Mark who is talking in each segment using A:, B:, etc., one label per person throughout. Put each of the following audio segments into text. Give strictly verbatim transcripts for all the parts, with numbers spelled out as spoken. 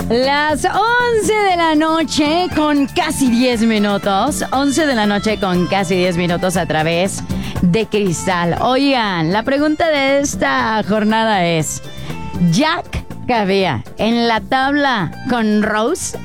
A: Las once de la noche con casi diez minutos. once de la noche con casi diez minutos a través de Cristal. Oigan, la pregunta de esta jornada es: ¿Jack cabía en la tabla con Rose?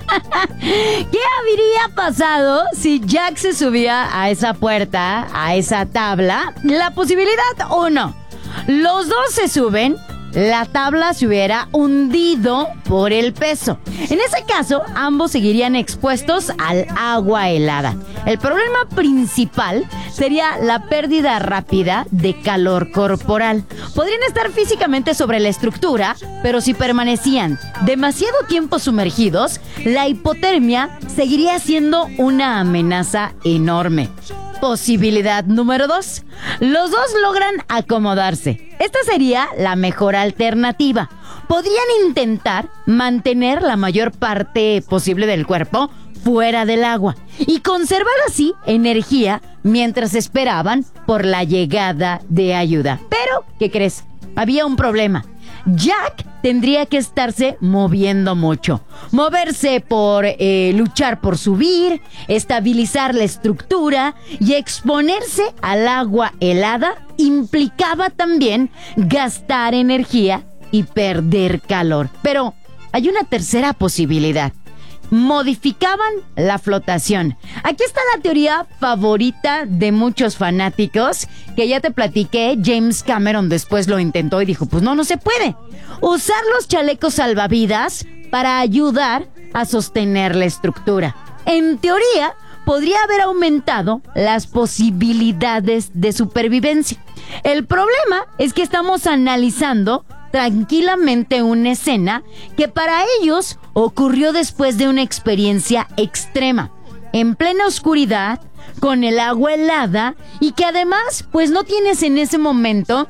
A: ¿Qué habría pasado si Jack se subía a esa puerta, a esa tabla? La posibilidad uno: los dos se suben, la tabla se hubiera hundido por el peso. En ese caso, ambos seguirían expuestos al agua helada. El problema principal sería la pérdida rápida de calor corporal. Podrían estar físicamente sobre la estructura, pero si permanecían demasiado tiempo sumergidos, la hipotermia seguiría siendo una amenaza enorme. Posibilidad número dos: los dos logran acomodarse. Esta sería la mejor alternativa. Podrían intentar mantener la mayor parte posible del cuerpo fuera del agua y conservar así energía mientras esperaban por la llegada de ayuda. Pero, ¿qué crees? Había un problema. Jack tendría que estarse moviendo mucho. Moverse por eh, luchar por subir, estabilizar la estructura y exponerse al agua helada implicaba también gastar energía y perder calor. Pero hay una tercera posibilidad. Modificaban la flotación. Aquí está la teoría favorita de muchos fanáticos, que ya te platiqué. James Cameron después lo intentó y dijo, pues no, no se puede. Usar los chalecos salvavidas para ayudar a sostener la estructura. En teoría, podría haber aumentado las posibilidades de supervivencia. El problema es que estamos analizando tranquilamente una escena que para ellos ocurrió después de una experiencia extrema, en plena oscuridad, con el agua helada, y que además pues no tienes en ese momento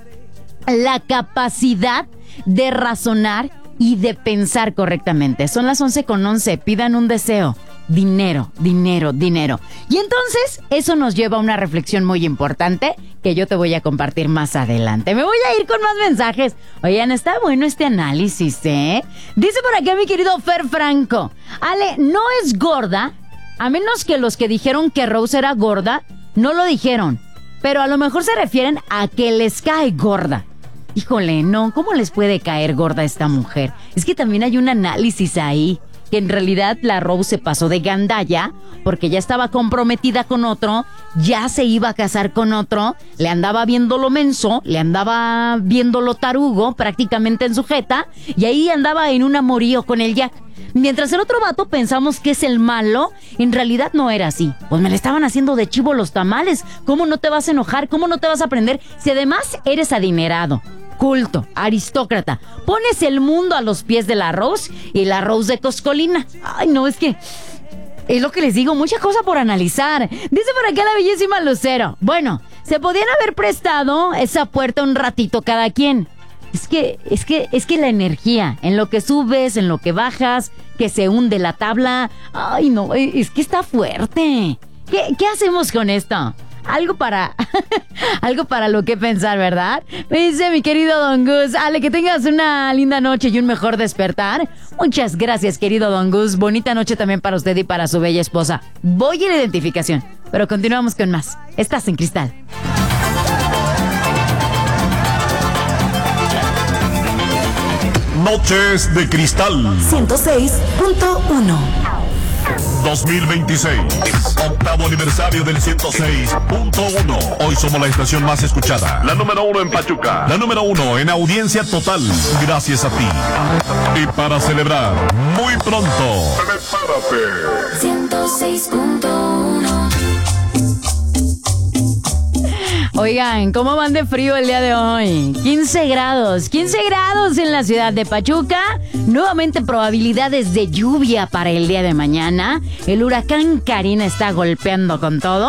A: la capacidad de razonar y de pensar correctamente. Son las once con once, pidan un deseo. Dinero, dinero, dinero. Y entonces eso nos lleva a una reflexión muy importante que yo te voy a compartir más adelante. Me voy a ir con más mensajes. Oigan, está bueno este análisis, ¿eh? Dice por acá mi querido Fer Franco: Ale, no es gorda, a menos que los que dijeron que Rose era gorda no lo dijeron, pero a lo mejor se refieren a que les cae gorda. Híjole, no, ¿cómo les puede caer gorda a esta mujer? Es que también hay un análisis ahí, que en realidad la Rose se pasó de gandalla porque ya estaba comprometida con otro, ya se iba a casar con otro, le andaba viendo lo menso, le andaba viendo lo tarugo prácticamente en su jeta, y ahí andaba en un amorío con el Jack. Mientras el otro vato pensamos que es el malo, en realidad no era así. Pues me le estaban haciendo de chivo los tamales. ¿Cómo no te vas a enojar? ¿Cómo no te vas a aprender? Si además eres adinerado, culto, aristócrata, pones el mundo a los pies de la Rose y la Rose de Coscolina. Ay, no, es que es lo que les digo, mucha cosa por analizar. Dice por acá la bellísima Lucero: bueno, se podían haber prestado esa puerta un ratito cada quien. Es que, es que, es que la energía, en lo que subes, en lo que bajas, que se hunde la tabla. Ay, no, es que está fuerte. ¿Qué, qué hacemos con esto? Algo para algo para lo que pensar, ¿verdad? Me dice mi querido Don Gus: Ale, que tengas una linda noche y un mejor despertar. Muchas gracias, querido Don Gus. Bonita noche también para usted y para su bella esposa. Voy a la identificación, pero continuamos con más. Estás en Cristal.
B: Noches de Cristal
C: ciento seis punto uno.
B: dos mil veintiséis, octavo aniversario del ciento seis punto uno. Hoy somos la estación más escuchada, la número uno en Pachuca, la número uno en audiencia total, gracias a ti. Y para celebrar, muy pronto, prepárate.
C: ciento seis punto uno.
A: Oigan, ¿cómo van de frío el día de hoy? quince grados, quince grados en la ciudad de Pachuca. Nuevamente probabilidades de lluvia para el día de mañana. El huracán Karina está golpeando con todo.